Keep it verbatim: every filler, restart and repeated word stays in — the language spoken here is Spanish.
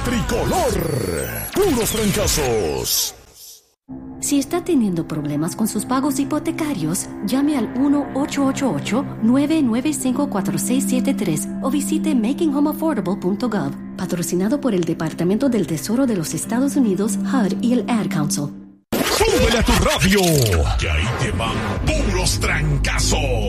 Tricolor, puros trancazos. Si está teniendo problemas con sus pagos hipotecarios, llame al uno ocho ocho ocho, nueve nueve cinco, cuatro seis siete tres o visite making home affordable punto gov, patrocinado por el Departamento del Tesoro de los Estados Unidos, H U D y el Ad Council. ¡Súbele a tu radio! Que ahí te van puros trancazos.